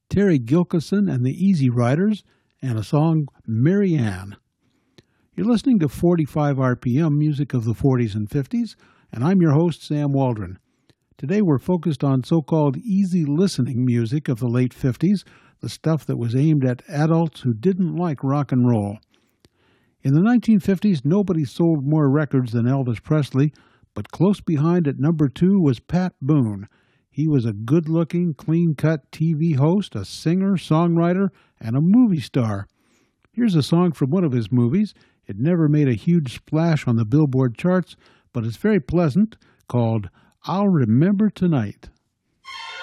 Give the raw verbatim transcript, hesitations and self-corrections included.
Terry Gilkyson and the Easy Riders, and a song, Mary Ann. You're listening to forty-five R P M, music of the forties and fifties, and I'm your host, Sam Waldron. Today we're focused on so-called easy listening music of the late fifties, the stuff that was aimed at adults who didn't like rock and roll. In the nineteen fifties, nobody sold more records than Elvis Presley, but close behind at number two was Pat Boone. He was a good-looking, clean-cut T V host, a singer, songwriter, and a movie star. Here's a song from one of his movies. It never made a huge splash on the Billboard charts, but it's very pleasant, called I'll Remember Tonight.